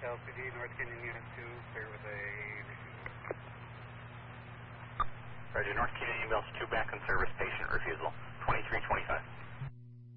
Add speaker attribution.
Speaker 1: LCD, North Canyon Unit 2, clear with a refusal.
Speaker 2: Roger, North Canyon Ambulance 2 back in service, patient refusal.